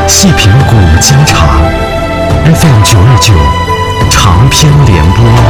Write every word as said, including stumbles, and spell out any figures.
细品古今茶 ，F M 九二九长篇联播。